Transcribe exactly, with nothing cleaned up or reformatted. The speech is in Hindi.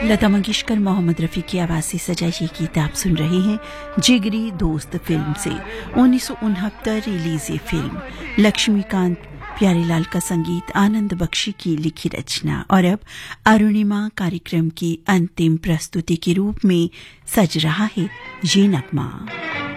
लता मंगेशकर, मोहम्मद रफ़ी की आवाज़ से सजा ये गीत आप सुन रहे हैं जिगरी दोस्त फिल्म से। उन्नीस सौ उनहत्तर रिलीज ये फिल्म, लक्ष्मीकांत प्यारेलाल का संगीत, आनंद बख्शी की लिखी रचना। और अब अरुणिमा कार्यक्रम की अंतिम प्रस्तुति के रूप में सज रहा है ये नगमा।